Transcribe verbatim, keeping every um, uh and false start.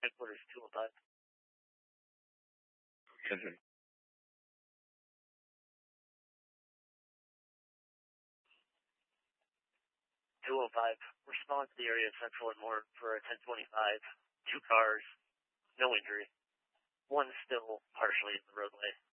Headquarters two oh five. Attention. two oh five. Respond to the area of Central and More for a ten twenty-five. Two cars. No injury. One still partially in the roadway.